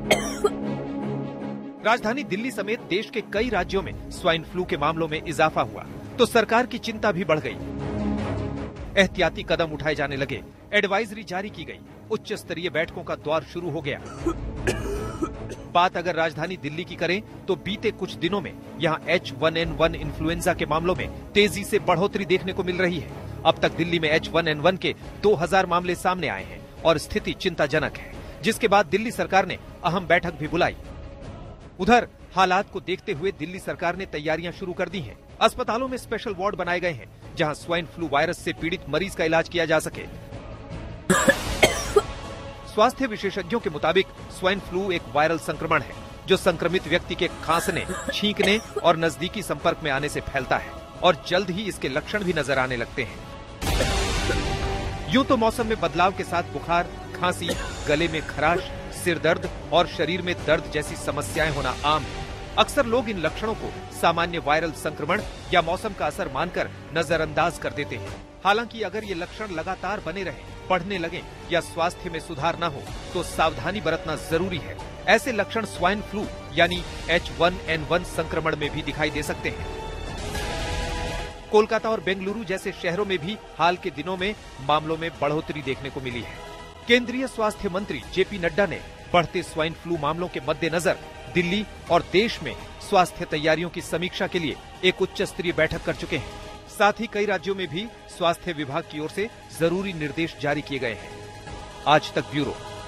राजधानी दिल्ली समेत देश के कई राज्यों में स्वाइन फ्लू के मामलों में इजाफा हुआ तो सरकार की चिंता भी बढ़ गई। एहतियाती कदम उठाए जाने लगे, एडवाइजरी जारी की गई, उच्च स्तरीय बैठकों का दौर शुरू हो गया। बात अगर राजधानी दिल्ली की करें तो बीते कुछ दिनों में यहां H1N1 इन्फ्लुएंजा के मामलों में तेजी से बढ़ोतरी देखने को मिल रही है। अब तक दिल्ली में H1N1 के 2000 मामले सामने आए हैं और स्थिति चिंताजनक है, जिसके बाद दिल्ली सरकार ने अहम बैठक भी बुलाई। उधर हालात को देखते हुए दिल्ली सरकार ने तैयारियां शुरू कर दी हैं। अस्पतालों में स्पेशल वार्ड बनाए गए हैं, जहां स्वाइन फ्लू वायरस से पीड़ित मरीज का इलाज किया जा सके। स्वास्थ्य विशेषज्ञों के मुताबिक स्वाइन फ्लू एक वायरल संक्रमण है जो संक्रमित व्यक्ति के खांसने, छींकने और नजदीकी संपर्क में आने से फैलता है और जल्द ही इसके लक्षण भी नजर आने लगते हैं। यूं तो मौसम में बदलाव के साथ बुखार, खांसी, गले में खराश, सिर दर्द और शरीर में दर्द जैसी समस्याएं होना आम है। अक्सर लोग इन लक्षणों को सामान्य वायरल संक्रमण या मौसम का असर मानकर नजरअंदाज कर देते हैं। हालांकि अगर ये लक्षण लगातार बने रहें, बढ़ने लगें या स्वास्थ्य में सुधार न हो तो सावधानी बरतना जरूरी है। ऐसे लक्षण स्वाइन फ्लू यानी H1N1 संक्रमण में भी दिखाई दे सकते हैं। कोलकाता और बेंगलुरु जैसे शहरों में भी हाल के दिनों में मामलों में बढ़ोतरी देखने को मिली है। केंद्रीय स्वास्थ्य मंत्री JP नड्डा ने बढ़ते स्वाइन फ्लू मामलों के मद्देनजर दिल्ली और देश में स्वास्थ्य तैयारियों की समीक्षा के लिए एक उच्च स्तरीय बैठक कर चुके हैं। साथ ही कई राज्यों में भी स्वास्थ्य विभाग की ओर से जरूरी निर्देश जारी किए गए हैं। आज तक ब्यूरो।